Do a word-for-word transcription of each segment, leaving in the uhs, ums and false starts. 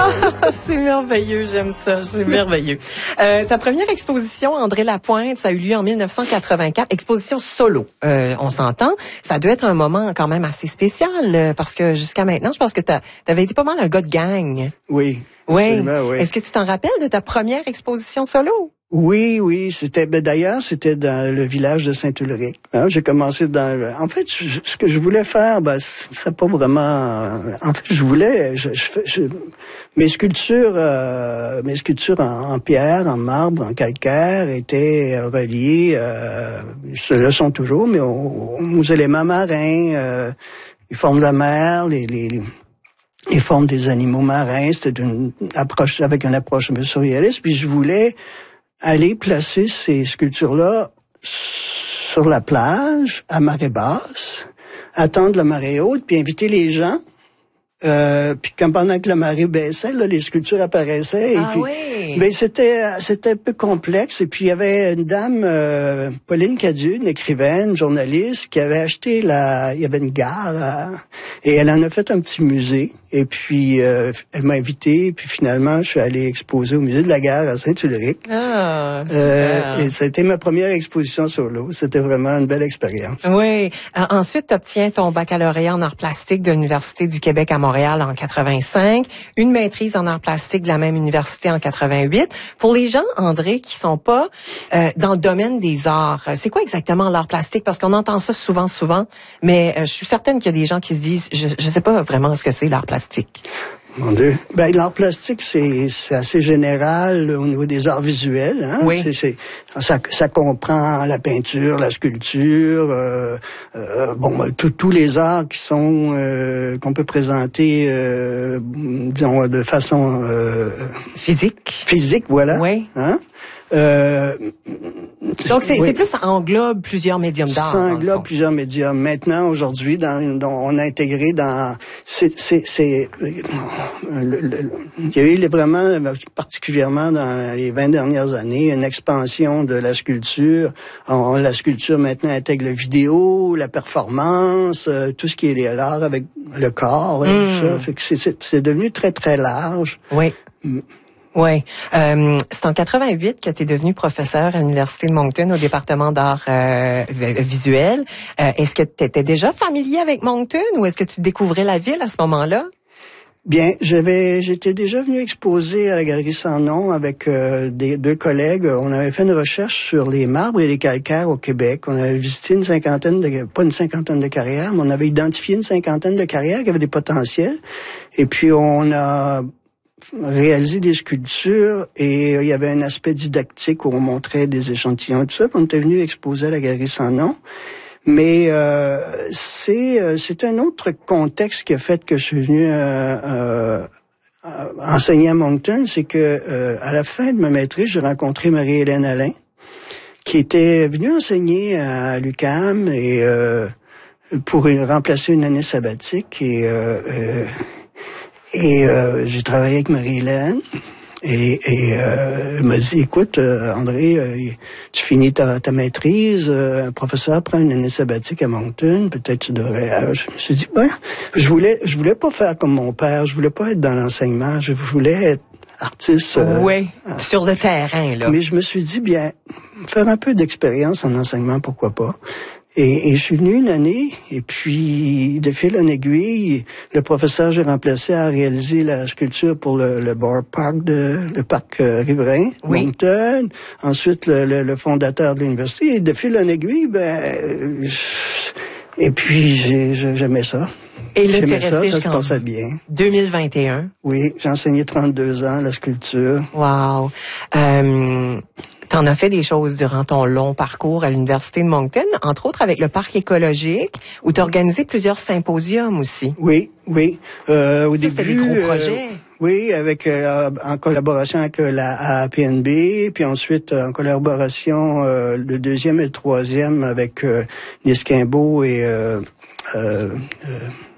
Ah, c'est merveilleux, j'aime ça, c'est merveilleux. Euh, ta première exposition, André Lapointe, ça a eu lieu en dix-neuf cent quatre-vingt-quatre, exposition solo, euh, on s'entend. Ça doit être un moment quand même assez spécial, euh, parce que jusqu'à maintenant, je pense que tu avais été pas mal un gars de gang. Oui, oui. Absolument, oui. Est-ce que tu t'en rappelles de ta première exposition solo? Oui, oui, c'était ben, d'ailleurs c'était dans le village de Saint-Ulrich. Hein, j'ai commencé dans le, en fait je, ce que je voulais faire, ben c'est pas vraiment. En fait, je voulais, je, je, je mes sculptures, euh, mes sculptures en, en pierre, en marbre, en calcaire étaient reliées, euh, ce le sont toujours, mais aux, aux éléments marins, euh, les formes de la mer, les, les, les les formes des animaux marins. C'était une approche avec une approche un peu surréaliste. Puis je voulais aller placer ces sculptures-là sur la plage, à marée basse, attendre la marée haute, puis inviter les gens. Euh, puis comme pendant que la marée baissait, là, les sculptures apparaissaient. Et ah puis, oui. ben c'était c'était un peu complexe. Et puis il y avait une dame, euh, Pauline Cadieux, une écrivaine, journaliste, qui avait acheté la, il y avait une gare là, et elle en a fait un petit musée. Et puis euh, elle m'a invité. Puis finalement, je suis allé exposer au musée de la gare à Saint-Ulrich. Ah, super. Euh, et ça a été ma première exposition solo. C'était vraiment une belle expérience. Oui. Euh, ensuite, tu obtiens ton baccalauréat en arts plastiques de l'Université du Québec à Montréal en quatre-vingt-cinq, une maîtrise en arts plastiques de la même université en quatre-vingt-huit. Pour les gens, André, qui sont pas euh, dans le domaine des arts, c'est quoi exactement l'art plastique? Parce qu'on entend ça souvent, souvent, mais euh, je suis certaine qu'il y a des gens qui se disent, je ne sais pas vraiment ce que c'est l'art plastique. Mon Dieu. Ben, l'art plastique, c'est, c'est assez général au niveau des arts visuels. Hein? Oui. C'est, c'est, ça, ça comprend la peinture, la sculpture, euh, euh, bon, tous les arts qui sont euh, qu'on peut présenter, euh, disons, de façon euh, physique. Physique, voilà. Oui. Hein? Euh, Donc, c'est, oui. c'est plus, ça englobe plusieurs médiums d'art. Ça englobe plusieurs médiums. Maintenant, aujourd'hui, dans, dans, on a intégré dans... C'est, c'est, c'est, le, le, il y a eu vraiment, particulièrement dans les vingt dernières années, une expansion de la sculpture. On, la sculpture, maintenant, intègre la vidéo, la performance, euh, tout ce qui est l'art avec le corps, et mmh. tout ça. Fait que c'est, c'est, c'est devenu très, très large. Oui. Mmh. Oui. Euh, c'est en quatre-vingt-huit que tu es devenu professeur à l'Université de Moncton au département d'art euh, visuel. Euh, est-ce que tu étais déjà familier avec Moncton ou est-ce que tu découvrais la ville à ce moment-là? Bien, j'avais, j'étais déjà venu exposer à la Galerie Sans Nom avec euh, des deux collègues. On avait fait une recherche sur les marbres et les calcaires au Québec. On avait visité une cinquantaine de, pas une cinquantaine de carrières, mais on avait identifié une cinquantaine de carrières qui avaient des potentiels. Et puis on a réaliser des sculptures et euh, il y avait un aspect didactique où on montrait des échantillons et tout ça. Puis on était venu exposer à la Galerie Sans Nom. Mais euh, c'est euh, c'est un autre contexte qui a fait que je suis venu euh, euh, enseigner à Moncton, c'est que euh, à la fin de ma maîtrise, j'ai rencontré Marie-Hélène Alain, qui était venue enseigner à l'U Q A M et euh, pour une, remplacer une année sabbatique et euh, euh, Et euh, j'ai travaillé avec Marie-Hélène et, et euh, elle m'a dit, écoute, euh, André, euh, tu finis ta, ta maîtrise, euh, un professeur prend une année sabbatique à Moncton, peut-être tu devrais... Euh, je me suis dit, ben, je voulais je voulais pas faire comme mon père, je voulais pas être dans l'enseignement, je voulais être artiste. Euh, oui, euh, sur le terrain, là. Mais je me suis dit, bien, faire un peu d'expérience en enseignement, pourquoi pas. Et, et je suis venu une année, et puis, de fil en aiguille, le professeur que j'ai remplacé a réalisé la sculpture pour le, le Borough Park, de, le parc euh, riverain, oui. Moncton. Ensuite, le, le, le fondateur de l'université. Et de fil en aiguille, ben, euh, et puis, j'ai, j'aimais ça. Et là, j'aimais t'es ça, resté ça se passait bien. deux mille vingt et un. Oui, j'ai enseigné trente-deux ans la sculpture. Wow. Euh, T'en as fait des choses durant ton long parcours à l'Université de Moncton, entre autres avec le parc écologique, où tu as organisé plusieurs symposiums aussi. Oui, oui. Euh, au ça, début, c'était des gros projets. Euh, oui, avec euh, en collaboration avec la A P N B, puis ensuite euh, en collaboration euh, le deuxième et le troisième avec euh, Nisquimbeau et euh, euh, euh,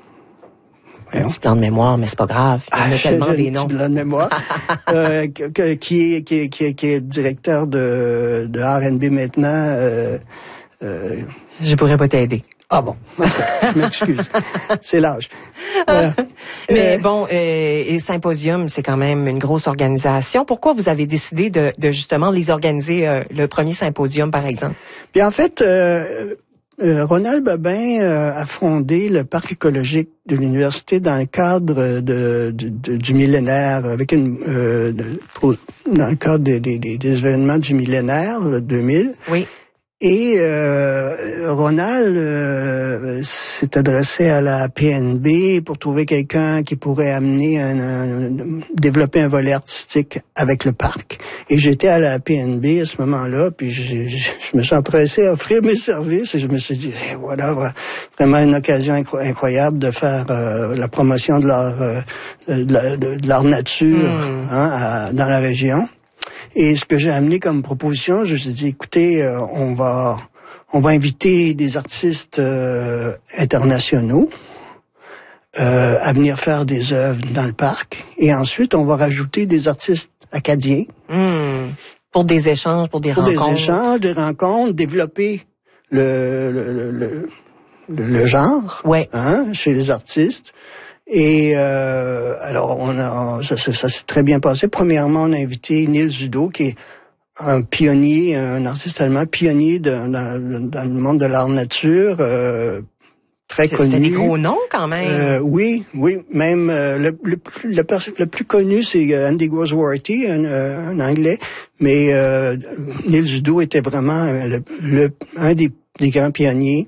un petit plan de mémoire, mais c'est pas grave. Il y en a ah, tellement des un noms. Petit plan de mémoire. euh, que, qui, est, qui, est, qui, est, qui est directeur de, de R and B maintenant. Euh, euh, Je pourrais pas t'aider. Ah bon, je m'excuse. C'est l'âge. Voilà. Mais euh, bon, euh, et Symposium, c'est quand même une grosse organisation. Pourquoi vous avez décidé de, de justement les organiser, euh, le premier symposium, par exemple? Bien, en fait, euh, euh, Ronald Babin euh, a fondé le parc écologique de l'université dans le cadre de, de, de du millénaire, avec une euh, de, pour, dans le cadre des, des, des événements du millénaire, le deux mille. Oui. Et euh, Ronald euh, s'est adressé à la P N B pour trouver quelqu'un qui pourrait amener un, un, développer un volet artistique avec le parc. Et j'étais à la P N B à ce moment-là, puis je, je, je me suis empressé à offrir mes services et je me suis dit, eh, voilà, vraiment une occasion incroyable de faire euh, la promotion de leur euh, de, la, de, de leur nature mmh. hein, à, dans la région. Et ce que j'ai amené comme proposition, je me suis dit, écoutez, euh, on va on va inviter des artistes euh, internationaux euh, à venir faire des œuvres dans le parc. Et ensuite, on va rajouter des artistes acadiens. Mmh. Pour des échanges, pour des pour rencontres. Pour des échanges, des rencontres, développer le, le, le, le, le genre ouais. hein, chez les artistes. Et euh, alors, on a ça, ça, ça s'est très bien passé. Premièrement, on a invité Neil Zudo, qui est un pionnier, un artiste allemand pionnier de, dans, dans le monde de l'art nature, euh, très c'est, connu. C'était des gros noms quand même. Euh, oui, oui, même euh, le, le, le, le, le plus connu, c'est Andy Goldsworthy, un, un Anglais, mais euh, Neil Zudo était vraiment le, le, un des, des grands pionniers.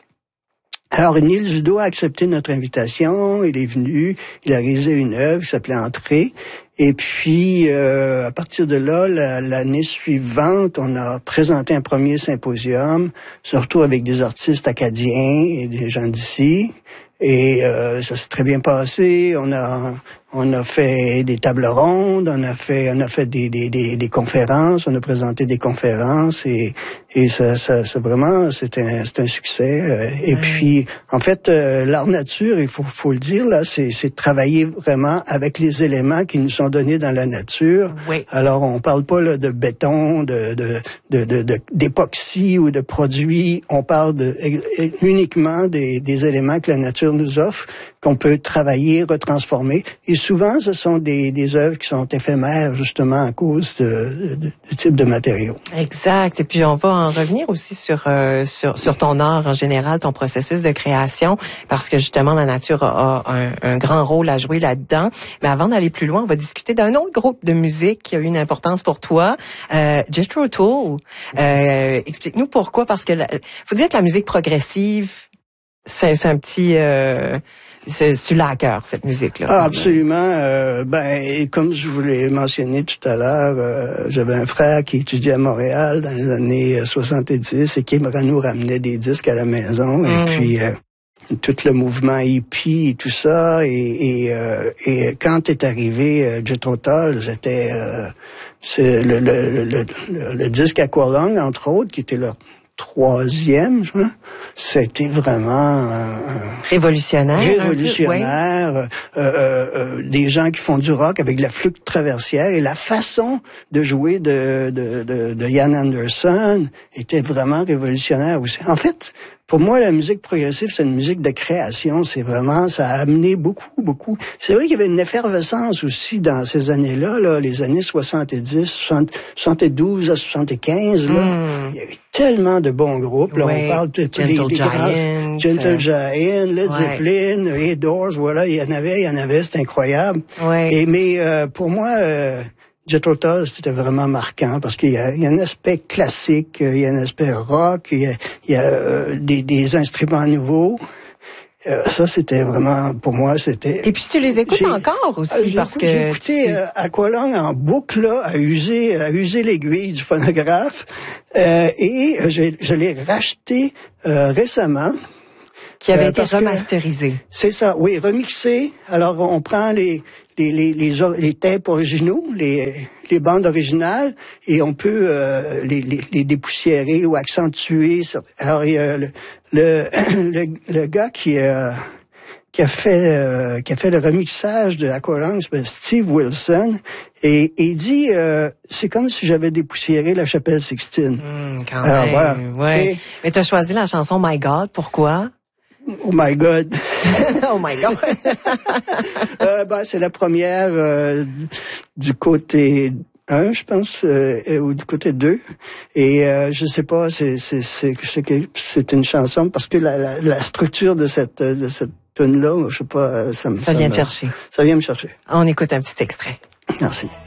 Alors, Neil Zudo a accepté notre invitation, il est venu, il a réalisé une œuvre qui s'appelait Entrée, et puis, euh, à partir de là, la, l'année suivante, on a présenté un premier symposium, surtout avec des artistes acadiens et des gens d'ici, et euh, ça s'est très bien passé, on a... On a fait des tables rondes, on a fait, on a fait des, des, des, des conférences, on a présenté des conférences et, et ça, ça, ça vraiment, c'est un, c'est un succès. Et mmh. puis, en fait, euh, l'art nature, il faut, faut le dire là, c'est, c'est travailler vraiment avec les éléments qui nous sont donnés dans la nature. Oui. Alors, on parle pas là de béton, de, de, de, de, de d'époxy ou de produits. On parle de, uniquement des, des éléments que la nature nous offre, qu'on peut travailler, retransformer. Et souvent, ce sont des, des œuvres qui sont éphémères, justement, à cause de, de, de, de type de matériaux. Exact. Et puis, on va en revenir aussi sur, euh, sur, sur ton art en général, ton processus de création, parce que, justement, la nature a un, un grand rôle à jouer là-dedans. Mais avant d'aller plus loin, on va discuter d'un autre groupe de musique qui a eu une importance pour toi, euh, Jethro Tull. Euh, explique-nous pourquoi, parce que, la, faut dire que la musique progressive, c'est, c'est un petit... Euh, C'est, tu l'as à cœur, cette musique-là. Ah, absolument. Euh, ben, comme je vous l'ai mentionné tout à l'heure, euh, j'avais un frère qui étudiait à Montréal dans les années soixante-dix et qui nous ramenait des disques à la maison. Mm. Et puis, euh, tout le mouvement hippie et tout ça. Et, et, euh, et quand est arrivé euh, Jethro Tull, c'était euh, c'est le, le, le, le, le, le disque Aqualung, entre autres, qui était leur troisième, hein? C'était vraiment euh, révolutionnaire. Révolutionnaire. Peu, oui. euh, euh, euh, des gens qui font du rock avec de la flûte traversière et la façon de jouer de, de, de, de Ian Anderson était vraiment révolutionnaire aussi. En fait, pour moi, la musique progressive, c'est une musique de création. C'est vraiment, ça a amené beaucoup, beaucoup. C'est vrai qu'il y avait une effervescence aussi dans ces années-là, là, les années soixante-dix, soixante, soixante-douze à soixante-quinze. Là, mm. Il y avait tellement de bons groupes. Là, ouais. On parle de tous les, les grands Gentle Giant, Led ouais. Zeppelin, les Doors. Voilà, il y en avait, il y en avait. C'était incroyable. Ouais. Et mais euh, pour moi. Euh, Jethro Tull, c'était vraiment marquant parce qu'il y a, il y a un aspect classique, il y a un aspect rock, il y a, il y a euh, des, des instruments nouveaux. Euh, ça, c'était vraiment, pour moi, c'était... Et puis tu les écoutes j'ai, encore aussi j'ai, parce j'ai que... J'ai écouté tu... euh, Aqualung en boucle, là, à user, à user l'aiguille du phonographe. Euh, et euh, j'ai, je l'ai racheté euh, récemment. Qui avait euh, été remasterisé. C'est ça, oui, remixé. Alors, on prend les... Les, les, les, les tapes originaux, les, les bandes originales, et on peut euh, les, les, les dépoussiérer ou accentuer. Alors, il y a le, le, le, le gars qui, euh, qui a fait euh, qui a fait le remixage de Aqualung, c'est Steve Wilson, et, et il dit euh, c'est comme si j'avais dépoussiéré la chapelle Sixtine. Mmh, quand Alors, même, voilà. ouais. Et, mais t'as choisi la chanson My God, pourquoi? Oh my God. Oh my God. euh, ben, c'est la première euh, du côté un, je pense, euh, ou du côté deux. Et euh, je sais pas, c'est c'est c'est c'est c'est une chanson parce que la la, la structure de cette de cette tune là, je sais pas, ça me ça vient me, te chercher. Ça vient me chercher. On écoute un petit extrait. Merci.